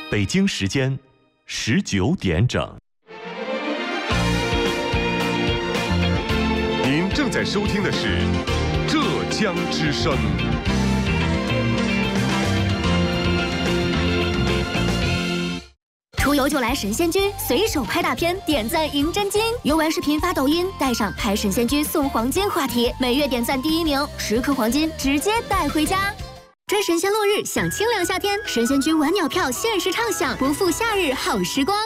北京时间19点整。 您正在收听的是浙江之声。 出游就来神仙居，随手拍大片，点赞赢真金。游玩视频发抖音，带上拍神仙居送黄金话题，每月点赞第1名，10颗黄金直接带回家。追神仙落日，享清凉夏天，神仙居晚鸟票限时畅享，不负夏日好时光。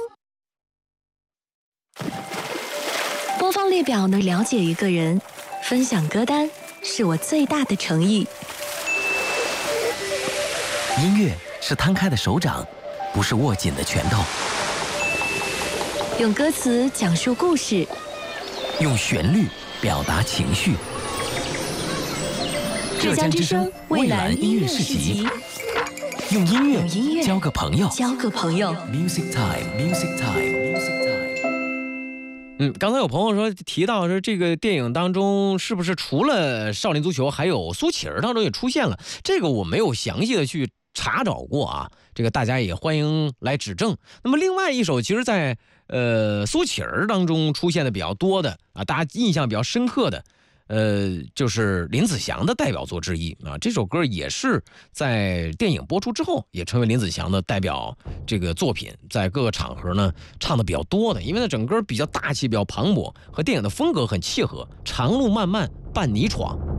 播放列表能了解一个人，分享歌单是我最大的诚意。 音乐是摊开的手掌，不是握紧的拳头。 用歌词讲述故事， 用旋律表达情绪。 浙江之声蔚蓝音乐市集， 用音乐交个朋友。 Music Time。 刚才有朋友提到这个电影当中是不是除了少林足球，还有苏乞儿当中也出现了？这个我没有详细的去查找过啊，这个大家也欢迎来指正。那么另外一首，其实在苏乞儿当中出现的比较多的啊，大家印象比较深刻的。就是林子祥的代表作之一啊，这首歌也是在电影播出之后，也成为林子祥的代表这个作品，在各个场合呢唱的比较多的，因为呢整个比较大气，比较磅礴，和电影的风格很契合。长路漫漫伴你闯。